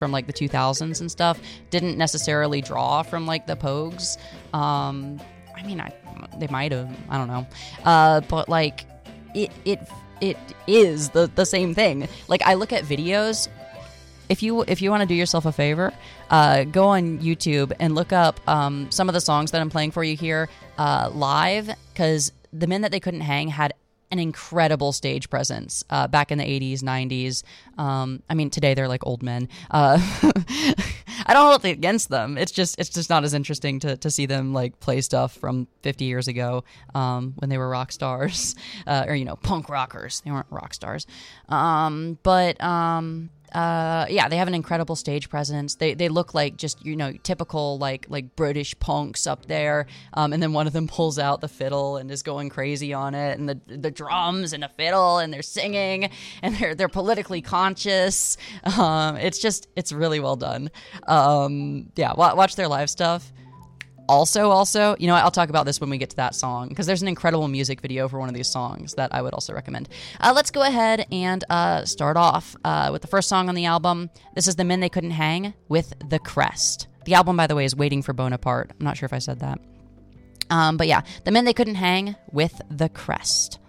from like the 2000s and stuff didn't necessarily draw from like the Pogues. I mean, they might have, I don't know, but like it is the same thing. Like, I look at videos. If you want to do yourself a favor, go on YouTube and look up some of the songs that I'm playing for you here live, because the Men That They Couldn't Hang had an incredible stage presence back in the 80s, 90s. I mean, today they're like old men. I don't hold it against them. It's just not as interesting to see them like play stuff from 50 years ago when they were rock stars or, you know, punk rockers. They weren't rock stars. Yeah, they have an incredible stage presence. They look like just, you know, typical like British punks up there. And then one of them pulls out the fiddle and is going crazy on it, and the drums and the fiddle, and they're singing, and they're politically conscious. It's really well done. Yeah, watch their live stuff. Also, you know, I'll talk about this when we get to that song, because there's an incredible music video for one of these songs that I would also recommend. Let's go ahead and start off with the first song on the album. This is The Men They Couldn't Hang with The Crest. The album, by the way, is Waiting for Bonaparte. I'm not sure if I said that. But yeah, The Men They Couldn't Hang with The Crest.